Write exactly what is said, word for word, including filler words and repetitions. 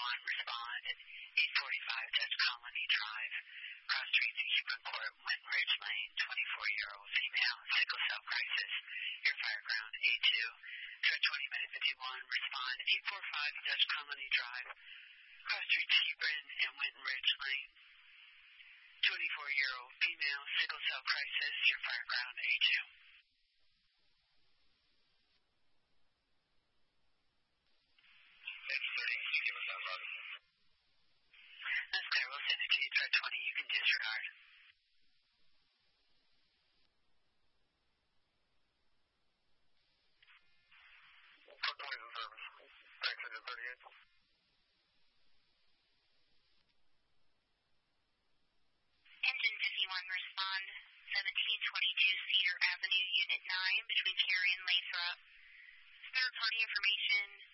fifty-one, respond at eight forty-five Dutch Colony Drive, cross street to Hebron Court, Winton Ridge Lane, twenty-four-year-old female, sickle cell crisis, your fire ground A two. Stretch twenty minute fifty-one, respond eight forty-five Dutch Colony Drive, cross street to Hebron and Winton Ridge Lane, twenty-four-year-old female, sickle cell crisis, your fire ground A two. That's clear. We'll send it to you. Stretch twenty. You can disregard. Truck twenty is in service. Thanks, engine thirty-eight. Engine fifty-one, respond seventeen twenty-two Cedar Avenue, Unit nine, between Cary and Lathrop. Third party information.